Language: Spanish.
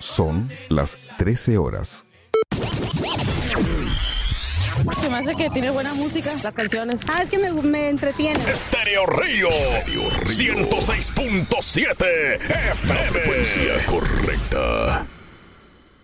Son las 13 horas. Se me hace que tiene buena música, las canciones. Es que me entretiene. Estéreo Río 106.7 FM. La frecuencia correcta.